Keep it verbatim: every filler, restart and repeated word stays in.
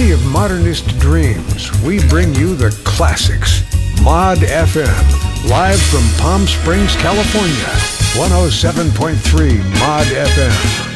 city of modernist dreams, we bring you the classics. Mod F M, live from Palm Springs, California. one oh seven point three Mod F M.